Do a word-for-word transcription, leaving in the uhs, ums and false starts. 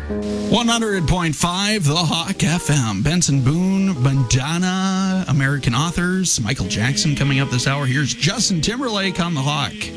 one hundred point five The Hawk F M. Benson Boone, Madonna, American authors, Michael Jackson coming up this hour. Here's Justin Timberlake on The Hawk.